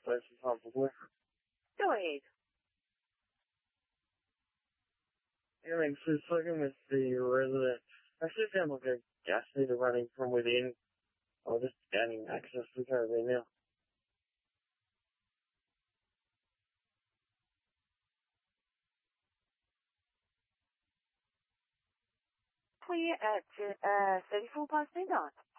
但是他不会， 对， 因为是这个 the resident. I should be able to gas meter running from within or just gaining access to her right now. Clear at 34 past midnight.